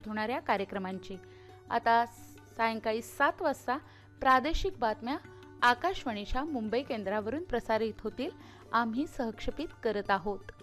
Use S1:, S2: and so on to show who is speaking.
S1: होणाऱ्या कार्यक्रमांची। आता सायंकाळी 7 वाजता प्रादेशिक बातम्या आकाशवाणीच्या मुंबई केंद्रावरून प्रसारित होतील। आम्ही सहक्षेपित करत आहोत।